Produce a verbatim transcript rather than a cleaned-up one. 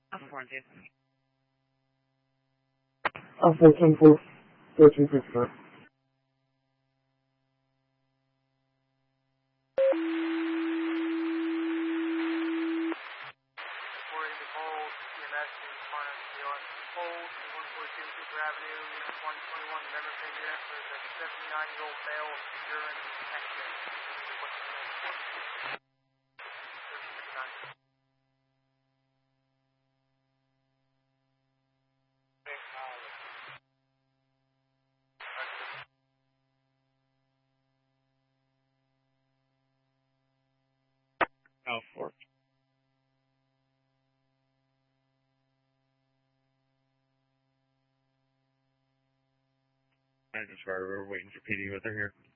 Alpha quarantine. Alpha ten four, thirteen fifty-five. Alpha four. I just started, we're waiting for P D with her here.